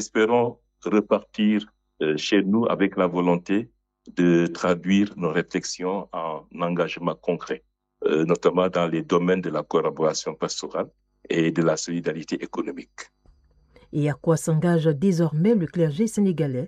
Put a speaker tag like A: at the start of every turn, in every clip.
A: Espérons repartir chez nous avec la volonté de traduire nos réflexions en engagements concrets, notamment dans les domaines de la collaboration pastorale et de la solidarité économique.
B: Et à quoi s'engage désormais le clergé sénégalais?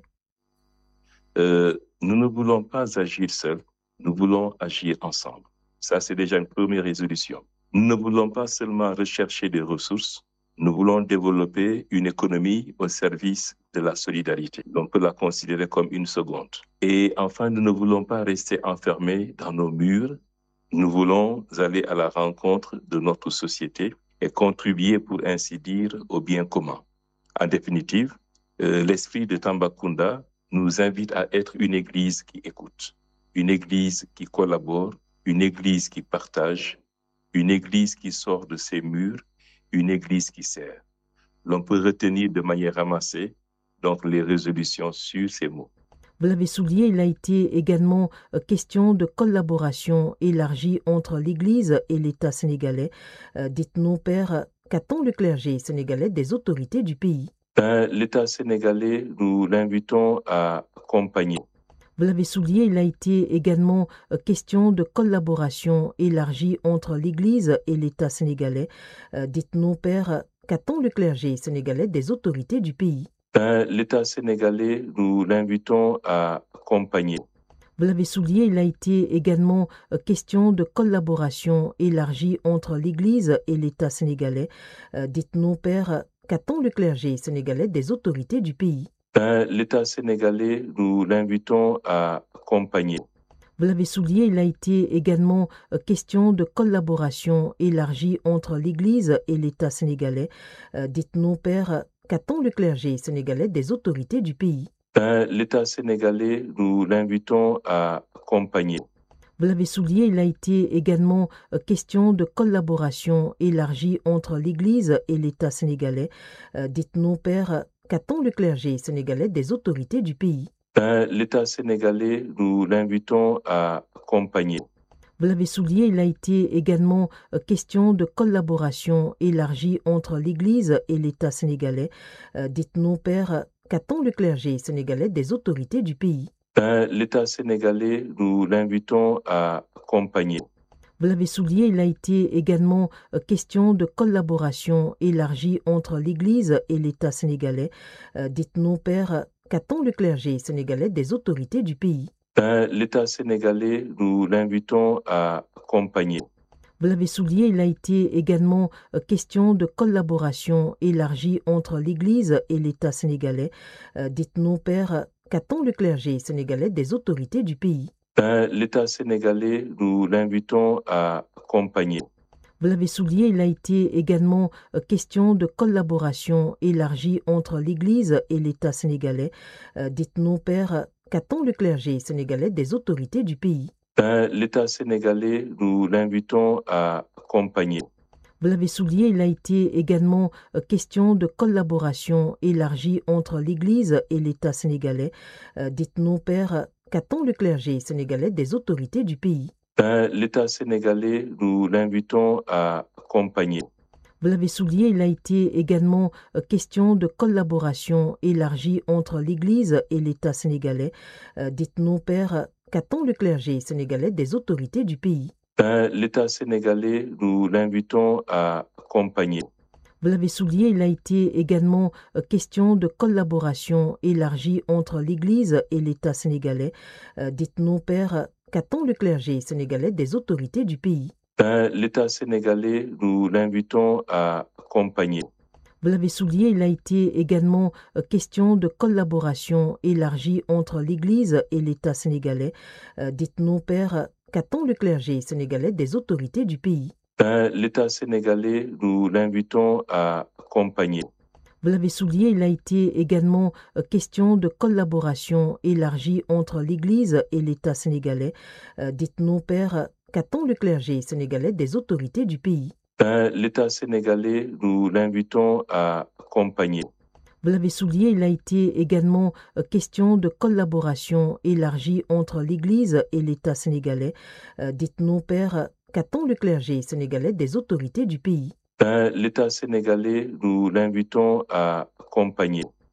A: Nous ne voulons pas agir seuls, nous voulons agir ensemble. Ça, c'est déjà une première résolution. Nous ne voulons pas seulement rechercher des ressources, nous voulons développer une économie au service de la solidarité. On peut la considérer comme une seconde. Et enfin, nous ne voulons pas rester enfermés dans nos murs. Nous voulons aller à la rencontre de notre société et contribuer, pour ainsi dire, au bien commun. En définitive, l'esprit de Tambacounda nous invite à être une église qui écoute, une église qui collabore, une église qui partage, une église qui sort de ses murs, une église qui sert. L'on peut retenir de manière ramassée donc les résolutions sur ces mots.
B: Vous l'avez souligné, il a été également question de collaboration élargie entre l'Église et l'État sénégalais. Dites-nous, Père, qu'attend le clergé sénégalais des autorités du pays?
A: L'État sénégalais, nous l'invitons à accompagner.
B: Vous l'avez souligné, il a été également question de collaboration élargie entre l'Église et l'État sénégalais. Dites-nous, Père, qu'attend le clergé sénégalais des autorités du pays?
A: L'État sénégalais, nous l'invitons à accompagner.
B: Vous l'avez souligné, il a été également question de collaboration élargie entre l'Église et l'État sénégalais. Dites-nous, Père, qu'attend le clergé sénégalais des autorités du pays?
A: L'État sénégalais, nous l'invitons à accompagner.
B: Vous l'avez souligné, il a été également question de collaboration élargie entre l'Église et l'État sénégalais. Dites-nous, Père, qu'attend le clergé sénégalais des autorités du pays?
A: L'État sénégalais, nous l'invitons à accompagner.
B: Vous l'avez souligné, il a été également question de collaboration élargie entre l'Église et l'État sénégalais. Dites-nous, Père, qu'attend le clergé sénégalais des autorités du pays?
A: L'État sénégalais, nous l'invitons à accompagner.
B: Vous l'avez souligné, il a été également question de collaboration élargie entre l'Église et l'État sénégalais. Dites-nous, Père, qu'attend le clergé sénégalais des autorités du pays?
A: L'État sénégalais, nous l'invitons à accompagner.
B: Vous l'avez souligné, il a été également question de collaboration élargie entre l'Église et l'État sénégalais. Dites-nous, Père, qu'attend le clergé sénégalais des autorités du pays?
A: L'État sénégalais, nous l'invitons à accompagner.
B: Vous l'avez souligné, il a été également question de collaboration élargie entre l'Église et l'État sénégalais. Dites-nous, Père, qu'attend le clergé sénégalais des autorités du pays?
A: L'État sénégalais, nous l'invitons à accompagner.
B: Vous l'avez souligné, il a été également question de collaboration élargie entre l'Église et l'État sénégalais. Dites-nous, Père, qu'attend le clergé sénégalais des autorités du pays?
A: L'État sénégalais, nous l'invitons à accompagner.
B: Vous l'avez souligné, il a été également question de collaboration élargie entre l'Église et l'État sénégalais. Dites-nous, Père, qu'attend le clergé sénégalais des autorités du pays?
A: L'État sénégalais, nous l'invitons à accompagner.
B: Vous l'avez souligné, il a été également question de collaboration élargie entre l'Église et l'État sénégalais. Dites-nous, Père, qu'attend le clergé sénégalais des autorités du pays?
A: L'État sénégalais, nous l'invitons à accompagner.
B: Vous l'avez souligné, il a été également question de collaboration élargie entre l'Église et l'État sénégalais. Dites-nous, Père, qu'attend le clergé sénégalais des autorités du pays?
A: L'État sénégalais, nous l'invitons à accompagner.
B: Vous l'avez souligné, il a été également question de collaboration élargie entre l'Église et l'État sénégalais. Dites-nous, Père, qu'attend le clergé sénégalais des autorités du pays?
A: L'État sénégalais, nous l'invitons à accompagner.
B: Vous l'avez souligné, il a été également question de collaboration élargie entre l'Église et l'État sénégalais. Dites-nous, Père, qu'attend le clergé sénégalais des autorités du pays?
A: L'État sénégalais, nous l'invitons à accompagner.
B: Vous l'avez souligné, il a été également question de collaboration élargie entre l'Église et l'État sénégalais. Dites-nous, Père, qu'attend le clergé sénégalais des autorités du pays?
A: L'État sénégalais, nous l'invitons à accompagner.